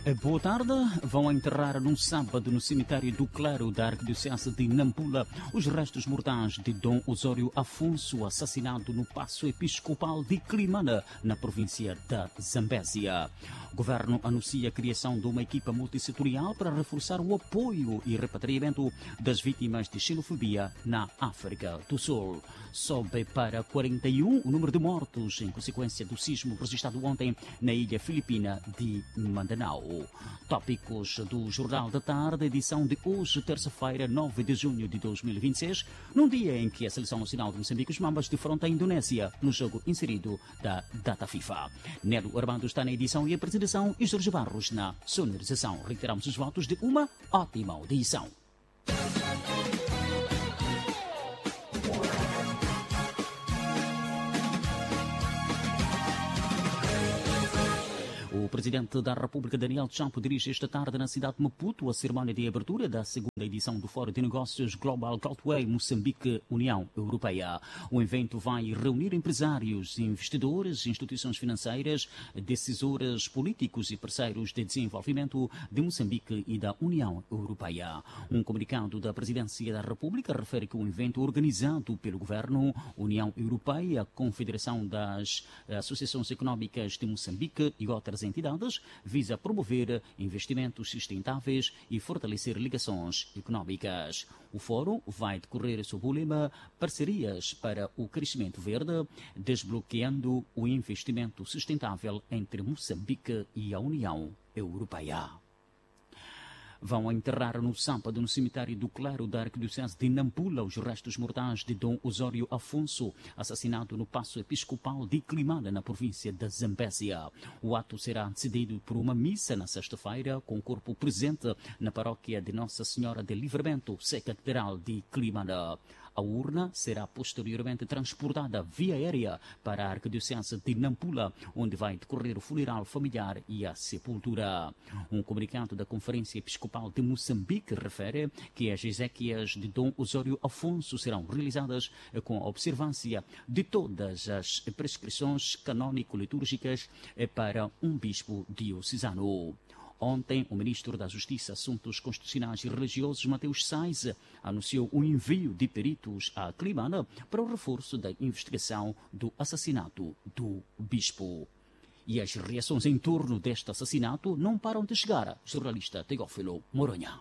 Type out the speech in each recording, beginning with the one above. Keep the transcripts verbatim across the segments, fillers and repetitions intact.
Boa tarde. Vão enterrar num sábado no cemitério do Claro da Arquidiocese de Nampula os restos mortais de Dom Osório Afonso, assassinado no Paço Episcopal de Climana, na província da Zambésia. O governo anuncia a criação de uma equipa multissetorial para reforçar o apoio e repatriamento das vítimas de xenofobia na África do Sul. Sobe para quarenta e um o número de mortos em consequência do sismo registrado ontem na ilha filipina de Mindanao. Tópicos do Jornal da Tarde, edição de hoje, terça-feira, nove de junho de dois mil e vinte e seis, num dia em que a Seleção Nacional de Moçambique os Mambas defronta a Indonésia no jogo inserido da data FIFA. Nelo Armando está na edição e apresentação e Jorge Barros na sonorização. Reiteramos os votos de uma ótima audição. O presidente da República, Daniel Chapo, dirige esta tarde na cidade de Maputo a cerimónia de abertura da segunda edição do Fórum de Negócios Global Gateway Moçambique-União Europeia. O evento vai reunir empresários, investidores, instituições financeiras, decisores políticos e parceiros de desenvolvimento de Moçambique e da União Europeia. Um comunicado da Presidência da República refere que o evento organizado pelo Governo, União Europeia, Confederação das Associações Económicas de Moçambique e outras entidades visa promover investimentos sustentáveis e fortalecer ligações económicas. O fórum vai decorrer sob o lema Parcerias para o Crescimento Verde, desbloqueando o investimento sustentável entre Moçambique e a União Europeia. Vão enterrar no sábado no cemitério do Claro da Arquidiocese de Nampula os restos mortais de Dom Osório Afonso, assassinado no Paço Episcopal de Climana, na província da Zambésia. O ato será antecedido por uma missa na sexta-feira, com o corpo presente na paróquia de Nossa Senhora de Livramento, Sé Catedral de Climana. A urna será posteriormente transportada via aérea para a Arquidiocese de Nampula, onde vai decorrer o funeral familiar e a sepultura. Um comunicado da Conferência Episcopal de Moçambique refere que as exéquias de Dom Osório Afonso serão realizadas com a observância de todas as prescrições canônico-litúrgicas para um bispo diocesano. Ontem, o ministro da Justiça, Assuntos Constitucionais e Religiosos, Mateus Sais, anunciou o envio de peritos à Climana para o reforço da investigação do assassinato do bispo. E as reações em torno deste assassinato não param de chegar. Jornalista Teófilo Moronha.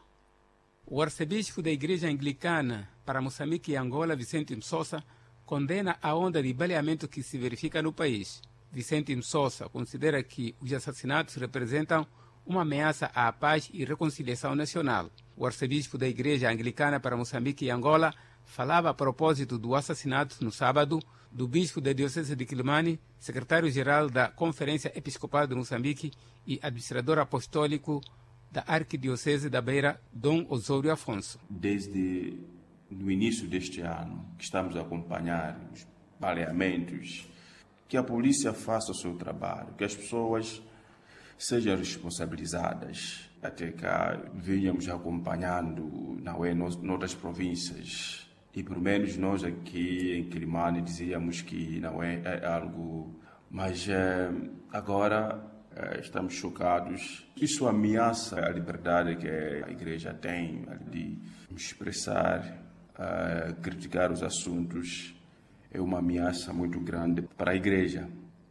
O arcebispo da Igreja Anglicana para Moçambique e Angola, Vicente Msossa, condena a onda de baleamento que se verifica no país. Vicente Msossa considera que os assassinatos representam uma ameaça à paz e reconciliação nacional. O arcebispo da Igreja Anglicana para Moçambique e Angola falava a propósito do assassinato no sábado do bispo da Diocese de Quilimane, secretário-geral da Conferência Episcopal de Moçambique e administrador apostólico da Arquidiocese da Beira, Dom Osório Afonso. Desde o início deste ano, que estamos a acompanhar os baleamentos, que a polícia faça o seu trabalho, que as pessoas sejam responsabilizadas. Até cá vinhamos acompanhando não é, nos, noutras províncias, e pelo menos nós aqui em Quilimane dizíamos que não é, é algo, mas é, agora é, estamos chocados. Isso ameaça a liberdade que a Igreja tem de expressar, é, criticar os assuntos. É uma ameaça muito grande para a Igreja,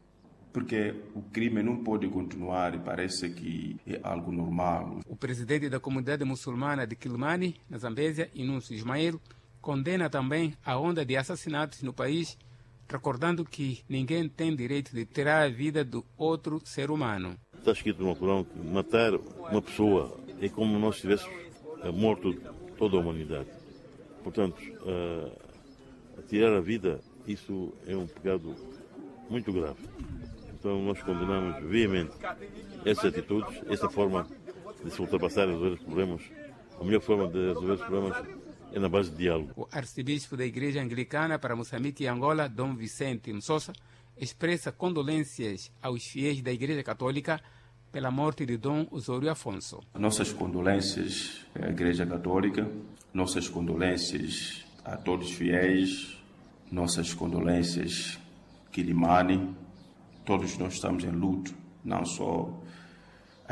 porque o crime não pode continuar e parece que é algo normal. O presidente da comunidade muçulmana de Quilimane, na Zambésia, Inúncio Ismael, condena também a onda de assassinatos no país, recordando que ninguém tem direito de tirar a vida do outro ser humano. Está escrito no Corão que matar uma pessoa é como nós tivéssemos morto toda a humanidade. Portanto, a tirar a vida, isso é um pecado muito grave. Então nós condenamos veemente essas atitudes, essa forma de se ultrapassar e resolver os problemas. A melhor forma de resolver os problemas é na base de diálogo. O arcebispo da Igreja Anglicana para Moçambique e Angola, Dom Vicente Msossa, expressa condolências aos fiéis da Igreja Católica pela morte de Dom Osório Afonso. Nossas condolências à Igreja Católica, nossas condolências a todos os fiéis, nossas condolências Quilimane. Todos nós estamos em luto, não só a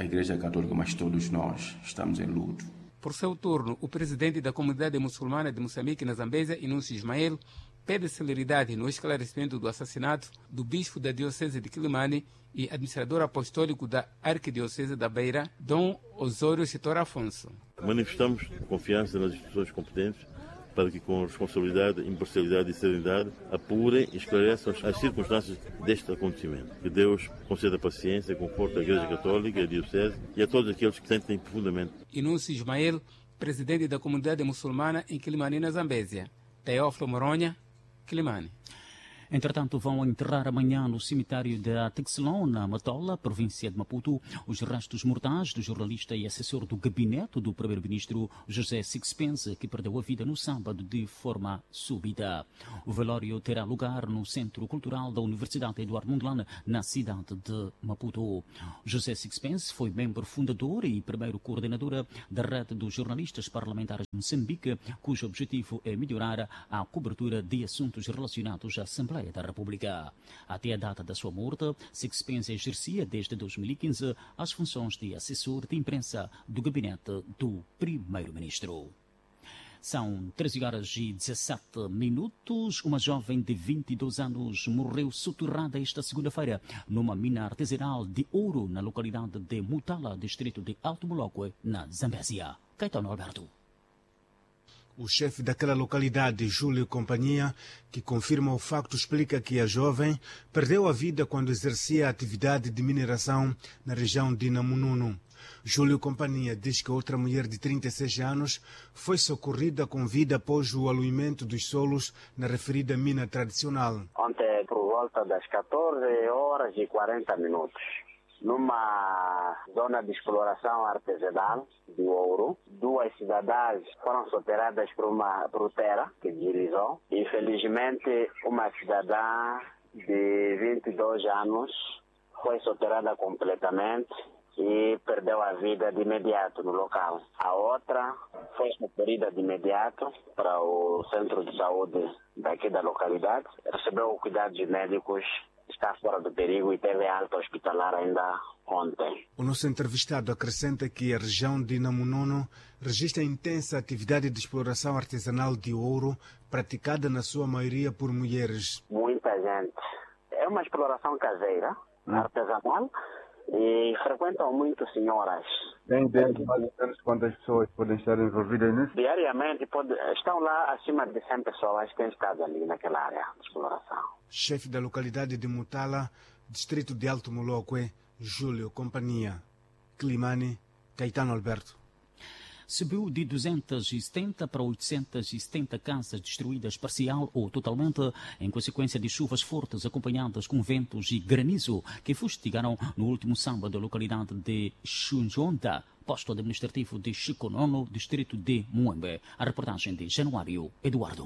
a Igreja Católica, mas todos nós estamos em luto. Por seu turno, o presidente da comunidade muçulmana de Moçambique, na Zambésia, Inúncio Ismael, pede celeridade no esclarecimento do assassinato do bispo da Diocese de Quilimane e administrador apostólico da Arquidiocese da Beira, Dom Osório Chitor Afonso. Manifestamos confiança nas instituições competentes para que, com responsabilidade, imparcialidade e serenidade, apurem e esclareçam as circunstâncias deste acontecimento. Que Deus conceda paciência e conforto à Igreja Católica, à Diocese e a todos aqueles que sentem profundamente. Inúncio Ismael, presidente da comunidade muçulmana em Quilimane, na Zambésia. Teófilo Moronha, Quilimane. Entretanto, vão enterrar amanhã no cemitério da Texelon, na Matola, província de Maputo, os restos mortais do jornalista e assessor do gabinete do primeiro-ministro José Sixpence, que perdeu a vida no sábado de forma súbita. O velório terá lugar no Centro Cultural da Universidade Eduardo Mondlane, na cidade de Maputo. José Sixpence foi membro fundador e primeiro coordenador da rede dos jornalistas parlamentares de Moçambique, cujo objetivo é melhorar a cobertura de assuntos relacionados à Assembleia da República. Até a data da sua morte, Sixpence exercia desde dois mil e quinze as funções de assessor de imprensa do gabinete do primeiro-ministro. São treze horas e dezassete minutos. Uma jovem de vinte e dois anos morreu soterrada esta segunda-feira numa mina artesanal de ouro na localidade de Mutala, distrito de Alto Moloque, na Zambésia. Caetano Alberto. O chefe daquela localidade, Júlio Companhia, que confirma o facto, explica que a jovem perdeu a vida quando exercia a atividade de mineração na região de Namununo. Júlio Companhia diz que outra mulher de trinta e seis anos foi socorrida com vida após o aluimento dos solos na referida mina tradicional. Ontem, por volta das catorze horas e quarenta minutos, numa zona de exploração artesanal de ouro, duas cidadãs foram soterradas por uma brutera que deslizou. Infelizmente, uma cidadã de vinte e dois anos foi soterrada completamente e perdeu a vida de imediato no local. A outra foi socorrida de imediato para o centro de saúde daqui da localidade, recebeu cuidados médicos, está fora do perigo e teve alta hospitalar ainda ontem. O nosso entrevistado acrescenta que a região de Namunono registra intensa atividade de exploração artesanal de ouro, praticada na sua maioria por mulheres. Muita gente. É uma exploração caseira, hum. artesanal, e frequentam muito senhoras. Tem ideia de mais ou menos quantas pessoas podem estar envolvidas nisso? Diariamente pode, estão lá acima de cem pessoas que têm estado ali naquela área de exploração. Chefe da localidade de Mutala, distrito de Alto Moloque, Júlio Companhia. Quilimane, Caetano Alberto. Subiu de duzentas e setenta para oitocentas e setenta casas destruídas parcial ou totalmente em consequência de chuvas fortes acompanhadas com ventos e granizo que fustigaram no último sábado a localidade de Xunjonda, posto administrativo de Chiconono, distrito de Muembe. A reportagem de Januário Eduardo.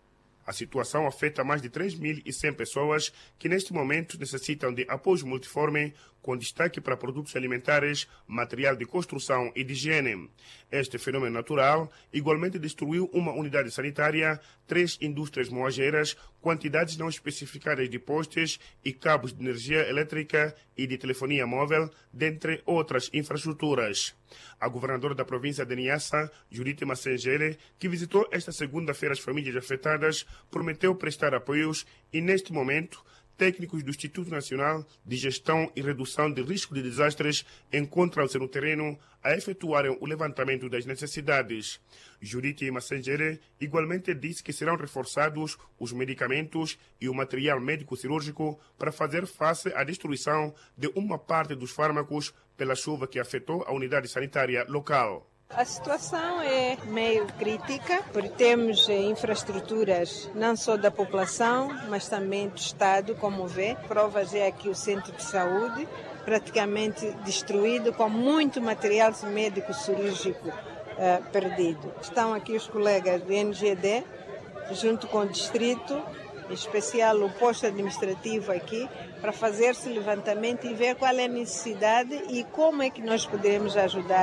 A situação afeta mais de três mil e cem pessoas que neste momento necessitam de apoio multiforme, com destaque para produtos alimentares, material de construção e de higiene. Este fenômeno natural igualmente destruiu uma unidade sanitária, três indústrias moageiras, quantidades não especificadas de postes e cabos de energia elétrica e de telefonia móvel, dentre outras infraestruturas. A governadora da província de Niassa, Judite Massengere, que visitou esta segunda-feira as famílias afetadas, prometeu prestar apoios e, neste momento, técnicos do Instituto Nacional de Gestão e Redução de Risco de Desastres encontram-se no terreno a efetuarem o levantamento das necessidades. Judite Massengere igualmente disse que serão reforçados os medicamentos e o material médico-cirúrgico para fazer face à destruição de uma parte dos fármacos pela chuva que afetou a unidade sanitária local. A situação é meio crítica, porque temos infraestruturas não só da população, mas também do Estado, como vê. Provas é aqui o centro de saúde, praticamente destruído, com muito material médico cirúrgico uh, perdido. Estão aqui os colegas do N G D, junto com o distrito, em especial o posto administrativo aqui, para fazer esse levantamento e ver qual é a necessidade e como é que nós podemos ajudar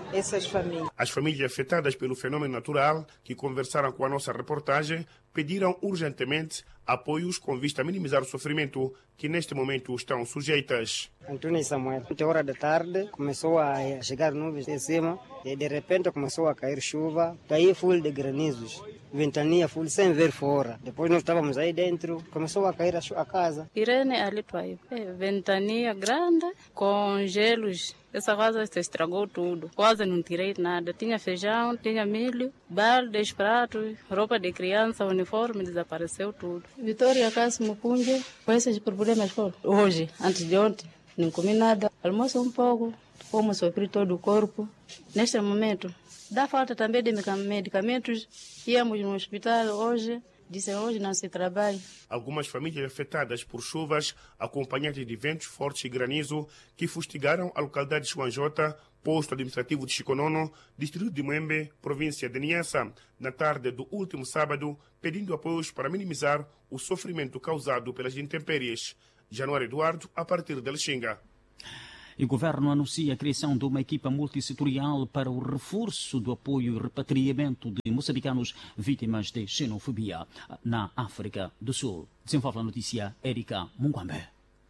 essas famílias. As famílias afetadas pelo fenômeno natural, que conversaram com a nossa reportagem, pediram urgentemente apoios com vista a minimizar o sofrimento que neste momento estão sujeitas. Antônio Samuel, ontem hora da tarde começou a chegar nuvens em cima e de repente começou a cair chuva, daí full de granizos, ventania full sem ver fora. Depois nós estávamos aí dentro, começou a cair a, a casa. Irene Alituaí, ventania grande com gelos. Essa casa se estragou tudo, quase não tirei nada. Tinha feijão, tinha milho, baldes, pratos, roupa de criança, uniforme, desapareceu tudo. Vitória Cássio Punja, com esses problemas foram. Hoje, antes de ontem, não comi nada. Almoço um pouco, fomos sofrer todo o corpo. Neste momento, dá falta também de medicamentos. Íamos no hospital hoje. Dizem hoje não se trabalha. Algumas famílias afetadas por chuvas acompanhadas de ventos fortes e granizo que fustigaram a localidade de Chuanjota, posto administrativo de Chiconono, distrito de Moembe, província de Niassa, na tarde do último sábado, pedindo apoios para minimizar o sofrimento causado pelas intempéries. Januário Eduardo, a partir de Lexinga. E o governo anuncia a criação de uma equipa multissetorial para o reforço do apoio e repatriamento de moçambicanos vítimas de xenofobia na África do Sul. Desenvolve a notícia Erika Munguambe.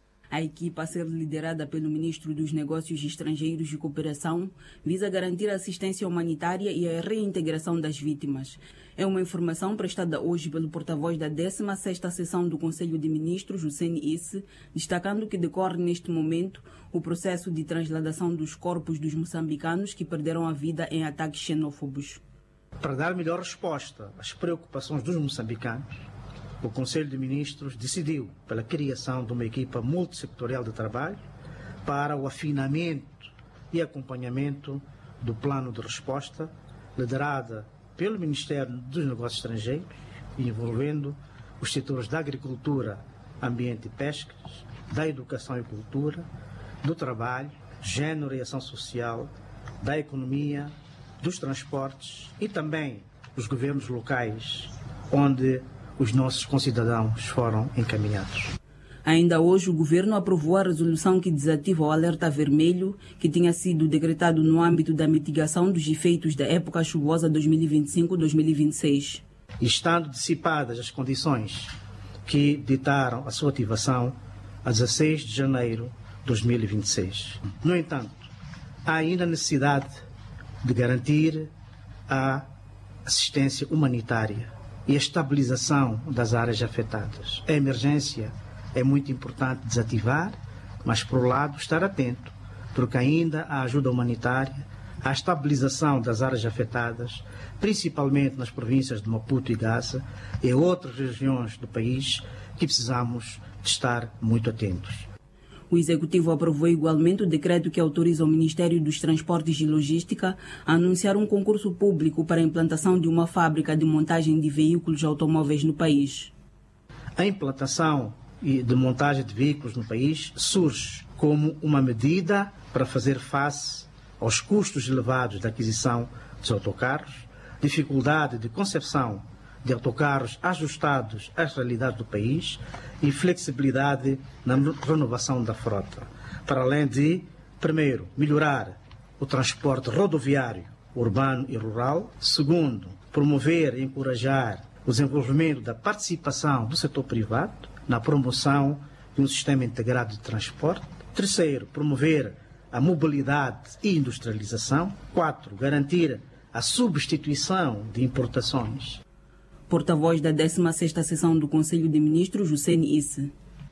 A equipa, a ser liderada pelo ministro dos Negócios Estrangeiros e Cooperação, visa garantir a assistência humanitária e a reintegração das vítimas. É uma informação prestada hoje pelo porta-voz da décima sexta Sessão do Conselho de Ministros, Hussein Isse, destacando que decorre neste momento o processo de transladação dos corpos dos moçambicanos que perderam a vida em ataques xenófobos. Para dar melhor resposta às preocupações dos moçambicanos, o Conselho de Ministros decidiu pela criação de uma equipa multissectorial de trabalho para o afinamento e acompanhamento do plano de resposta, liderada pelo Ministério dos Negócios Estrangeiros, envolvendo os setores da agricultura, ambiente e pescas, da educação e cultura, do trabalho, género e ação social, da economia, dos transportes e também os governos locais, onde os nossos concidadãos foram encaminhados. Ainda hoje, o governo aprovou a resolução que desativa o alerta vermelho que tinha sido decretado no âmbito da mitigação dos efeitos da época chuvosa dois mil e vinte e cinco a dois mil e vinte e seis. E estando dissipadas as condições que ditaram a sua ativação a dezesseis de janeiro de dois mil e vinte e seis. No entanto, há ainda necessidade de garantir a assistência humanitária e a estabilização das áreas afetadas. A emergência é muito importante desativar, mas, por um lado, estar atento, porque ainda há ajuda humanitária, a estabilização das áreas afetadas, principalmente nas províncias de Maputo e Gaza e outras regiões do país, que precisamos de estar muito atentos. O Executivo aprovou igualmente o decreto que autoriza o Ministério dos Transportes e Logística a anunciar um concurso público para a implantação de uma fábrica de montagem de veículos automóveis no país. A implantação de montagem de veículos no país surge como uma medida para fazer face aos custos elevados da aquisição dos autocarros, dificuldade de concepção de autocarros ajustados às realidades do país e flexibilidade na renovação da frota. Para além de, primeiro, melhorar o transporte rodoviário, urbano e rural. Segundo, promover e encorajar o desenvolvimento da participação do setor privado na promoção de um sistema integrado de transporte. Terceiro, promover a mobilidade e industrialização. Quatro, garantir a substituição de importações. Porta-voz da décima sexta Sessão do Conselho de Ministros, Hussein Isse.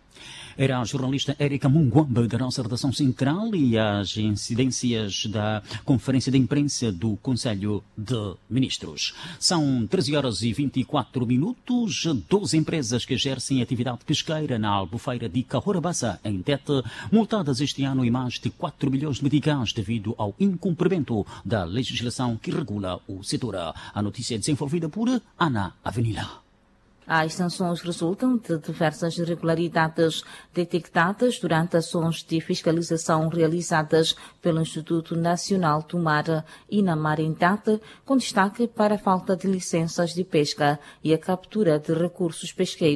Era a jornalista Erika Munguambe, da nossa redação central, e as incidências da conferência de imprensa do Conselho de Ministros. São treze horas e vinte e quatro minutos. doze empresas que exercem atividade pesqueira na albufeira de Cahorabassa, em Tete, multadas este ano em mais de quatro milhões de meticais devido ao incumprimento da legislação que regula o setor. A notícia é desenvolvida por Ana Avenida. As sanções resultam de diversas irregularidades detectadas durante ações de fiscalização realizadas pelo Instituto Nacional do Mar e na Mar em Tete, com destaque para a falta de licenças de pesca e a captura de recursos pesqueiros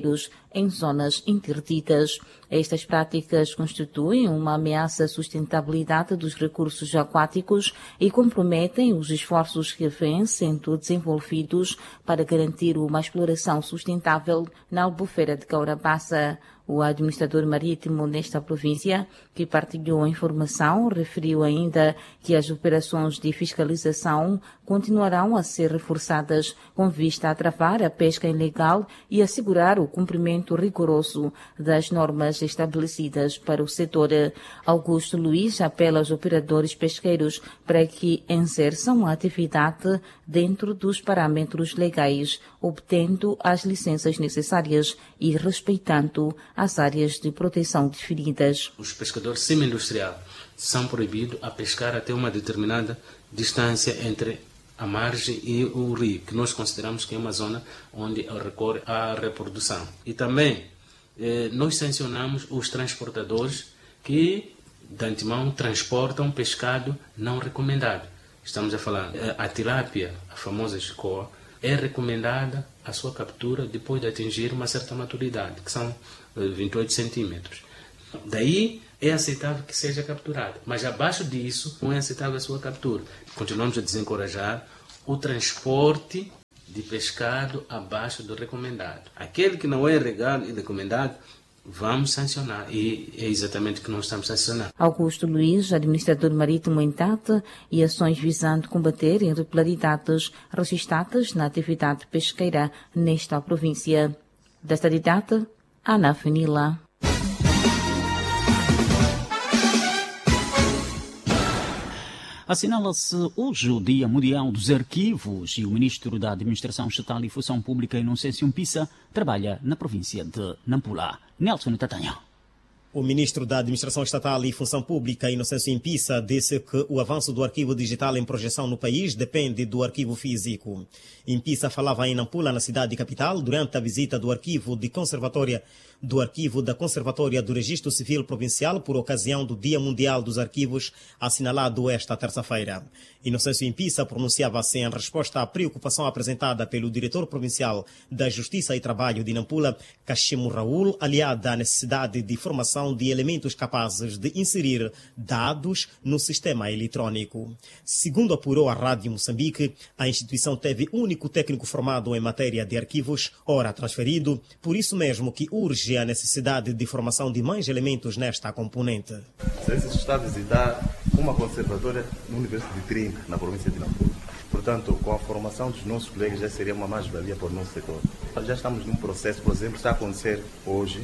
em zonas interditas. Estas práticas constituem uma ameaça à sustentabilidade dos recursos aquáticos e comprometem os esforços que vêm sendo desenvolvidos para garantir uma exploração sustentável na albufeira de Caurabassa. O administrador marítimo nesta província, que partilhou a informação, referiu ainda que as operações de fiscalização continuarão a ser reforçadas com vista a travar a pesca ilegal e assegurar o cumprimento rigoroso das normas estabelecidas para o setor. Augusto Luiz apela aos operadores pesqueiros para que exerçam a atividade dentro dos parâmetros legais, obtendo as licenças necessárias e respeitando as áreas de proteção definidas. Os pescadores semi-industriais são proibidos a pescar até uma determinada distância entre a margem e o rio, que nós consideramos que é uma zona onde recorre à reprodução. E também eh, nós sancionamos os transportadores que, de antemão, transportam pescado não recomendado. Estamos a falar, eh, a tilápia, a famosa chicoa, é recomendada a sua captura depois de atingir uma certa maturidade, que são eh, vinte e oito centímetros. Daí é aceitável que seja capturado, mas abaixo disso não é aceitável a sua captura. Continuamos a desencorajar o transporte de pescado abaixo do recomendado. Aquele que não é legal e recomendado, vamos sancionar, e é exatamente o que nós estamos sancionando. Augusto Luiz, administrador marítimo em Tete, e ações visando combater irregularidades registradas na atividade pesqueira nesta província. Da cidade de Tete, Ana Fenila. Assinala-se hoje o Dia Mundial dos Arquivos e o Ministro da Administração Estatal e Função Pública, Inocêncio Mpissa, trabalha na província de Nampula. Nelson Tatanha. O ministro da Administração Estatal e Função Pública, Inocêncio Mpissa, disse que o avanço do arquivo digital em projeção no país depende do arquivo físico. Mpissa falava em Nampula, na cidade capital, durante a visita do arquivo de conservatória do arquivo da Conservatória do Registro Civil Provincial por ocasião do Dia Mundial dos Arquivos, assinalado esta terça-feira. Inocêncio Mpissa pronunciava-se em resposta à preocupação apresentada pelo diretor provincial da Justiça e Trabalho de Nampula, Kashimo Raul, aliada à necessidade de formação de elementos capazes de inserir dados no sistema eletrônico. Segundo apurou a Rádio Moçambique, a instituição teve único técnico formado em matéria de arquivos, ora transferido, por isso mesmo que urge a necessidade de formação de mais elementos nesta componente. Se está a visitar uma conservatória no Universidade de Trinca, na província de Nampula. Portanto, com a formação dos nossos colegas já seria uma mais-valia para o nosso setor. Já estamos num processo, por exemplo, está a acontecer hoje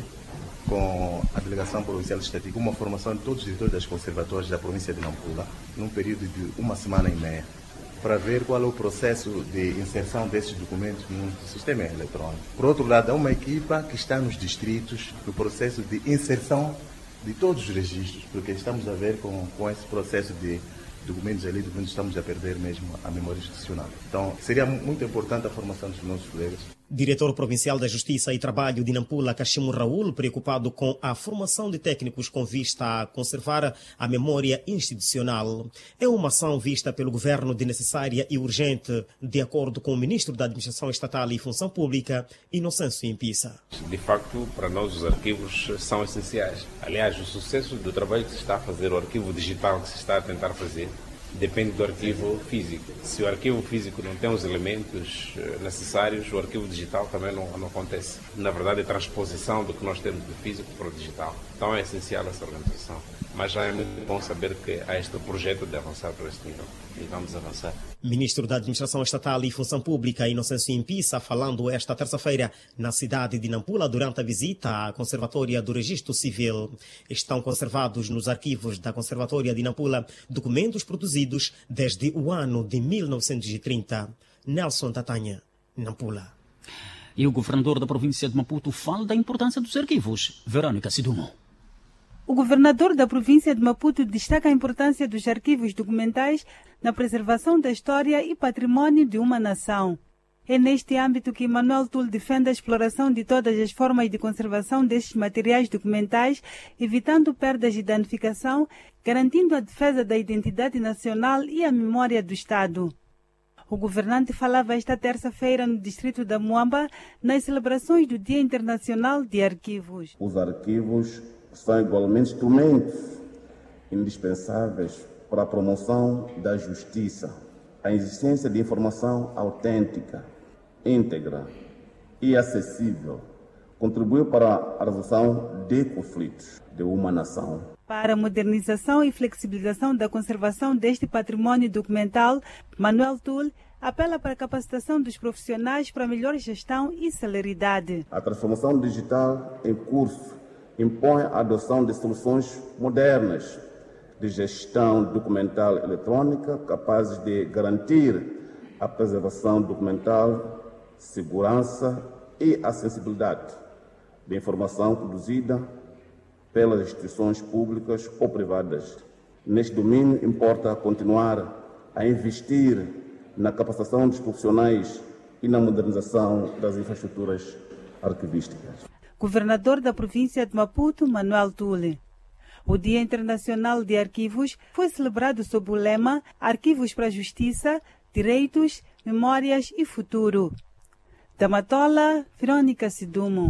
com a Delegação Provincial de Estatística, uma formação de todos os diretores das conservatórias da província de Nampula, num período de uma semana e meia, para ver qual é o processo de inserção desses documentos no sistema eletrônico. Por outro lado, há uma equipa que está nos distritos no processo de inserção de todos os registros, porque estamos a ver com, com esse processo de documentos ali, documentos estamos a perder mesmo a memória institucional. Então, seria muito importante a formação dos nossos colegas. Diretor Provincial da Justiça e Trabalho de Nampula, Kashimo Raul, preocupado com a formação de técnicos com vista a conservar a memória institucional. É uma ação vista pelo governo de necessária e urgente, de acordo com o Ministro da Administração Estatal e Função Pública, Inocêncio Mpissa. De facto, para nós os arquivos são essenciais. Aliás, o sucesso do trabalho que se está a fazer, o arquivo digital que se está a tentar fazer, depende do arquivo físico. Se o arquivo físico não tem os elementos necessários, o arquivo digital também não, não acontece. Na verdade, é a transposição do que nós temos do físico para o digital. Então é essencial essa organização. Mas já é muito bom saber que há este projeto de avançar para este nível. E vamos avançar. Ministro da Administração Estatal e Função Pública, Inocêncio Mpissa, falando esta terça-feira na cidade de Nampula durante a visita à Conservatória do Registro Civil. Estão conservados nos arquivos da Conservatória de Nampula documentos produzidos desde o ano de mil novecentos e trinta. Nelson Tatanha, Nampula. E o governador da província de Maputo fala da importância dos arquivos. Verônica Sidumo. O governador da província de Maputo destaca a importância dos arquivos documentais na preservação da história e patrimônio de uma nação. É neste âmbito que Manuel Tull defende a exploração de todas as formas de conservação destes materiais documentais, evitando perdas e danificação, garantindo a defesa da identidade nacional e a memória do Estado. O governante falava esta terça-feira no distrito da Muamba nas celebrações do Dia Internacional de Arquivos. Os arquivos são igualmente instrumentos indispensáveis para a promoção da justiça, a existência de informação autêntica, íntegra e acessível contribuiu para a resolução de conflitos de uma nação. Para a modernização e flexibilização da conservação deste património documental, Manuel Tull apela para a capacitação dos profissionais para melhor gestão e celeridade. A transformação digital em curso impõe a adoção de soluções modernas de gestão documental eletrônica capazes de garantir a preservação documental, segurança e acessibilidade da informação produzida pelas instituições públicas ou privadas. Neste domínio, importa continuar a investir na capacitação dos profissionais e na modernização das infraestruturas arquivísticas. Governador da província de Maputo, Manuel Tull. O Dia Internacional de Arquivos foi celebrado sob o lema Arquivos para a Justiça, Direitos, Memórias e Futuro. Da Matola, Verônica Sidumo.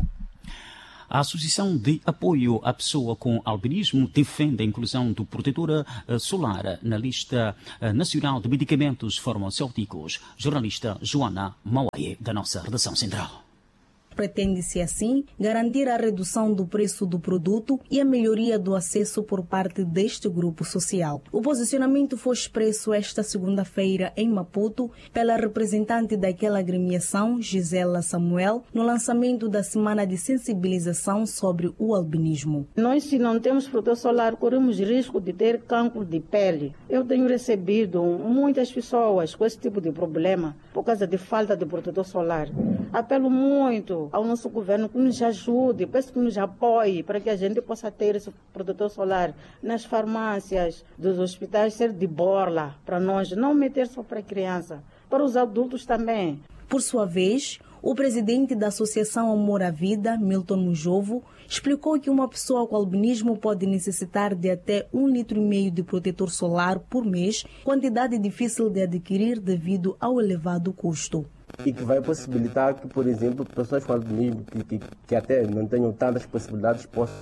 A Associação de Apoio à Pessoa com Albinismo defende a inclusão do protetor solar na lista nacional de medicamentos farmacêuticos. Jornalista Joana Mauaie, da nossa redação central. Pretende-se, assim, garantir a redução do preço do produto e a melhoria do acesso por parte deste grupo social. O posicionamento foi expresso esta segunda-feira em Maputo pela representante daquela agremiação, Gisela Samuel, no lançamento da Semana de Sensibilização sobre o Albinismo. Nós, se não temos protetor solar, corremos risco de ter cancro de pele. Eu tenho recebido muitas pessoas com esse tipo de problema por causa de falta de protetor solar. Apelo muito ao nosso governo que nos ajude, peço que nos apoie para que a gente possa ter esse protetor solar nas farmácias, dos hospitais, ser de borla para nós, não meter só para criança, para os adultos também. Por sua vez, o presidente da Associação Amor à Vida, Milton Mujovo, explicou que uma pessoa com albinismo pode necessitar de até um litro e meio de protetor solar por mês, quantidade difícil de adquirir devido ao elevado custo. E que vai possibilitar que, por exemplo, pessoas com albinismo que, que, que até não tenham tantas possibilidades possam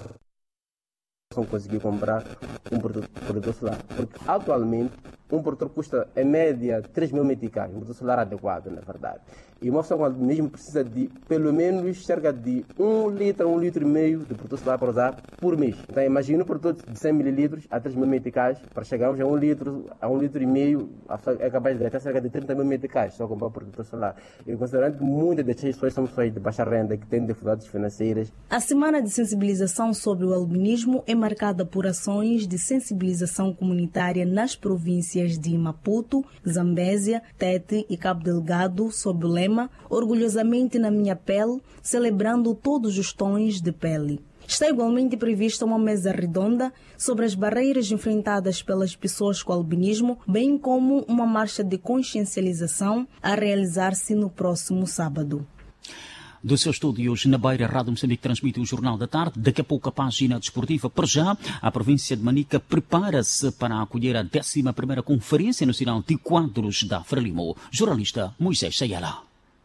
conseguir comprar um protetor solar. Porque atualmente um protetor custa em média três mil meticais, um protetor solar adequado, na verdade. E uma pessoa com albinismo precisa de pelo menos cerca de um litro, um litro e meio de protetor solar para usar por mês. Então imagina um produto de cem mililitros a três mil meticais, para chegarmos a um litro, a um litro e meio, é capaz de gastar cerca de trinta mil meticais só comprar protetor solar. E considerando que muitas dessas pessoas são pessoas de baixa renda, que têm dificuldades financeiras. A Semana de Sensibilização sobre o Albinismo é marcada por ações de sensibilização comunitária nas províncias de Maputo, Zambésia, Tete e Cabo Delgado, sob o lema Orgulhosamente na minha pele, celebrando todos os tons de pele. Está igualmente prevista uma mesa redonda sobre as barreiras enfrentadas pelas pessoas com albinismo, bem como uma marcha de consciencialização a realizar-se no próximo sábado. Dos seus estúdios na Beira, Rádio Moçambique transmite o Jornal da Tarde. Daqui a pouco a página desportiva. Para já, a província de Manica prepara-se para acolher a décima primeira Conferência Nacional de Quadros da Frelimo. Jornalista Moisés Sayala.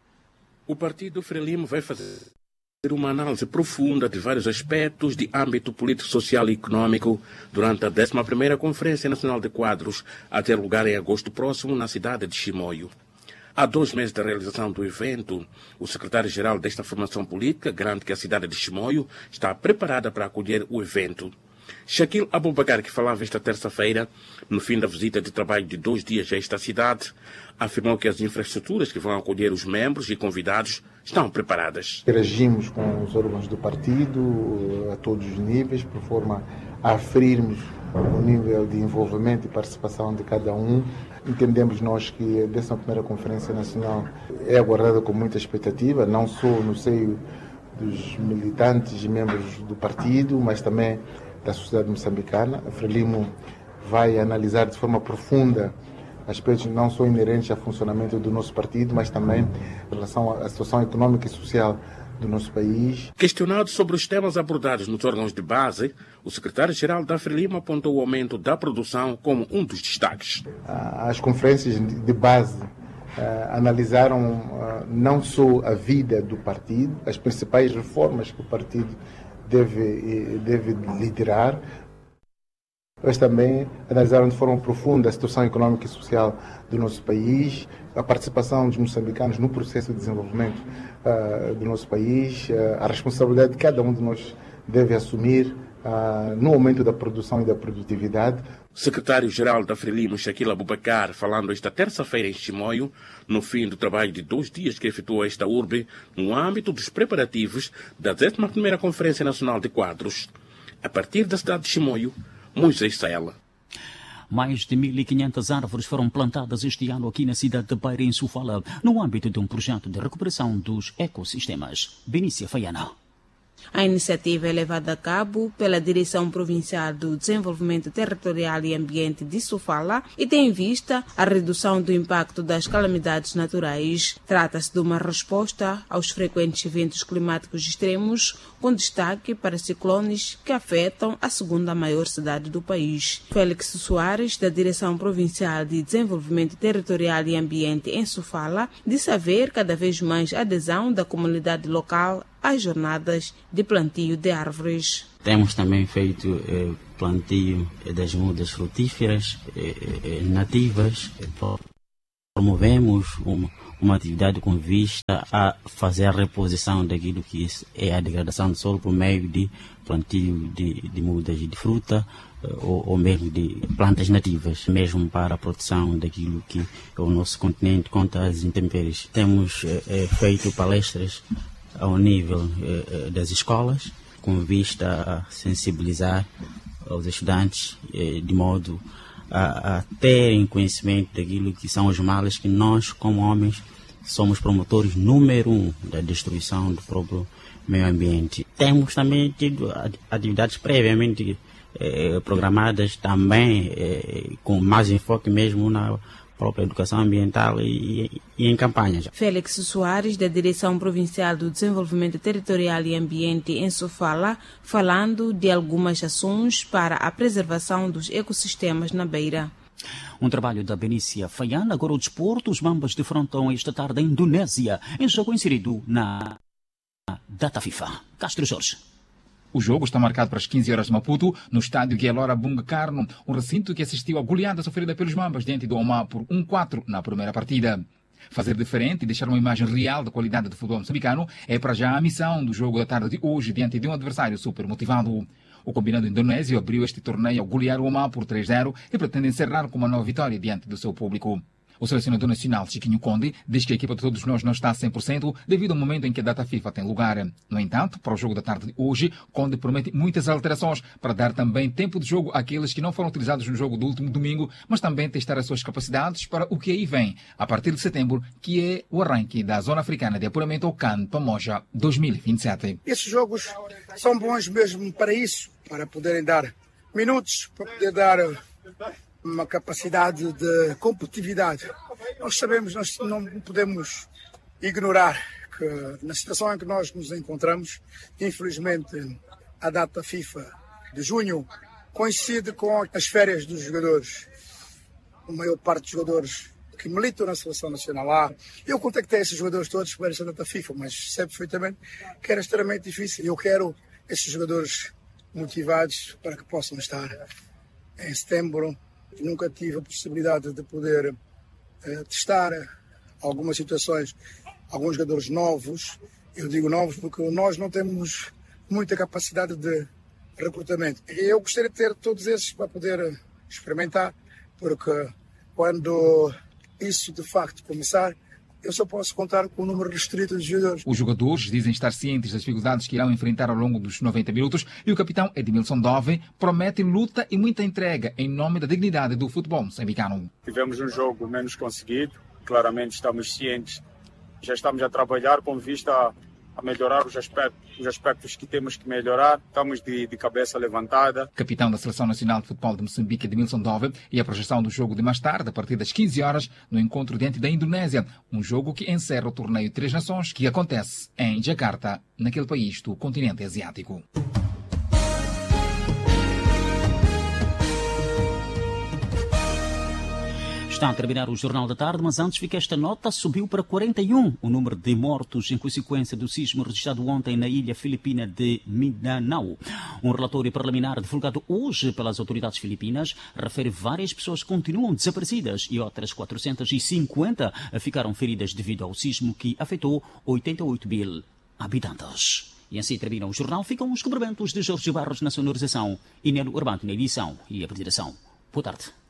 O partido Frelimo vai fazer uma análise profunda de vários aspectos de âmbito político, social e econômico durante a décima primeira Conferência Nacional de Quadros, a ter lugar em agosto próximo na cidade de Chimoio. Há dois meses da realização do evento, o secretário-geral desta formação política garante que a cidade de Chimoio está preparada para acolher o evento. Shaquille Abubakar, que falava esta terça-feira, no fim da visita de trabalho de dois dias a esta cidade, afirmou que as infraestruturas que vão acolher os membros e convidados estão preparadas. Interagimos com os órgãos do partido a todos os níveis, por forma a aferirmos o nível de envolvimento e participação de cada um. Entendemos nós que a décima primeira Conferência Nacional é aguardada com muita expectativa, não só no seio dos militantes e membros do partido, mas também da sociedade moçambicana. A Frelimo vai analisar de forma profunda aspectos não só inerentes ao funcionamento do nosso partido, mas também em relação à situação econômica e social do nosso país. Questionado sobre os temas abordados nos órgãos de base, o secretário-geral da Frelimo apontou o aumento da produção como um dos destaques. As conferências de base analisaram não só a vida do partido, as principais reformas que o partido deve, deve liderar, mas também analisaram de forma profunda a situação econômica e social do nosso país, a participação dos moçambicanos no processo de desenvolvimento uh, do nosso país, uh, a responsabilidade que cada um de nós deve assumir uh, no aumento da produção e da produtividade. O secretário-geral da Frelimo, Shaquille Abubakar, falando esta terça-feira em Chimoio, no fim do trabalho de dois dias que efetuou esta urbe, no âmbito dos preparativos da décima primeira Conferência Nacional de Quadros. A partir da cidade de Chimoio, Moisés Saela. Mais de mil e quinhentas árvores foram plantadas este ano aqui na cidade de Beira, em Sofala, no âmbito de um projeto de recuperação dos ecossistemas. Benícia Faiana. A iniciativa é levada a cabo pela Direção Provincial do Desenvolvimento Territorial e Ambiente de Sofala e tem em vista a redução do impacto das calamidades naturais. Trata-se de uma resposta aos frequentes eventos climáticos extremos, com destaque para ciclones que afetam a segunda maior cidade do país. Félix Soares, da Direção Provincial de Desenvolvimento Territorial e Ambiente em Sofala, disse haver cada vez mais adesão da comunidade local às jornadas de plantio de árvores. Temos também feito eh, plantio das mudas frutíferas eh, eh, nativas. Promovemos uma, uma atividade com vista a fazer a reposição daquilo que é a degradação do solo por meio de plantio de, de mudas de fruta eh, ou, ou mesmo de plantas nativas, mesmo para a proteção daquilo que é o nosso continente contra as intempéries. Temos eh, feito palestras ao nível eh, das escolas, com vista a sensibilizar os estudantes eh, de modo a, a terem conhecimento daquilo que são os males que nós, como homens, somos promotores número um da destruição do próprio meio ambiente. Temos também tido atividades previamente eh, programadas também eh, com mais enfoque mesmo na própria educação ambiental e, e em campanhas. Félix Soares, da Direção Provincial do Desenvolvimento Territorial e Ambiente em Sofala, falando de algumas ações para a preservação dos ecossistemas na Beira. Um trabalho da Benícia Faiana. Agora o desporto. Os Mambas defrontam esta tarde a Indonésia, em jogo inserido na data FIFA. Castro Jorge. O jogo está marcado para as quinze horas de Maputo, no estádio Gelora Bungacarno, um recinto que assistiu à goleada sofrida pelos Mambas diante do Omar por um a quatro na primeira partida. Fazer diferente e deixar uma imagem real da qualidade do futebol moçambicano é para já a missão do jogo da tarde de hoje diante de um adversário super motivado. O combinado indonésio abriu este torneio ao golear o Omar por três a zero e pretende encerrar com uma nova vitória diante do seu público. O selecionador nacional, Chiquinho Conde, diz que a equipa de todos nós não está a cem por cento devido ao momento em que a data FIFA tem lugar. No entanto, para o jogo da tarde de hoje, Conde promete muitas alterações para dar também tempo de jogo àqueles que não foram utilizados no jogo do último domingo, mas também testar as suas capacidades para o que aí vem, a partir de setembro, que é o arranque da Zona Africana de Apuramento ao CAN Pamoja dois mil e vinte e sete. Esses jogos são bons mesmo para isso, para poderem dar minutos, para poder dar uma capacidade de competitividade. Nós sabemos, nós não podemos ignorar que na situação em que nós nos encontramos, infelizmente, a data FIFA de junho coincide com as férias dos jogadores. A maior parte dos jogadores que militam na Seleção Nacional A. Eu contactei esses jogadores todos para essa data FIFA, mas sei perfeitamente que era extremamente difícil. Eu quero esses jogadores motivados para que possam estar em setembro. Nunca tive a possibilidade de poder uh, testar algumas situações, alguns jogadores novos. Eu digo novos porque nós não temos muita capacidade de recrutamento. Eu gostaria de ter todos esses para poder experimentar, porque quando isso de facto começar, eu só posso contar com um número restrito de jogadores. Os jogadores dizem estar cientes das dificuldades que irão enfrentar ao longo dos noventa minutos e o capitão Edmilson Dove promete luta e muita entrega em nome da dignidade do futebol moçambicano. Tivemos um jogo menos conseguido, claramente estamos cientes, já estamos a trabalhar com vista a, a melhorar os aspectos, os aspectos que temos que melhorar, estamos de, de cabeça levantada. Capitão da Seleção Nacional de Futebol de Moçambique, Edmilson Dove, e a projeção do jogo de mais tarde, a partir das quinze horas, no encontro diante da Indonésia, um jogo que encerra o torneio Três Nações, que acontece em Jakarta, naquele país do continente asiático. Está a terminar o Jornal da Tarde, mas antes fica esta nota, subiu para quarenta e um o número de mortos em consequência do sismo registrado ontem na ilha filipina de Mindanao. Um relatório preliminar divulgado hoje pelas autoridades filipinas refere que várias pessoas continuam desaparecidas e outras quatrocentas e cinquenta ficaram feridas devido ao sismo que afetou oitenta e oito mil habitantes. E assim termina o jornal. Ficam os cumprimentos de Jorge Barros na sonorização e Nelo Urbano na edição e apresentação. Boa tarde.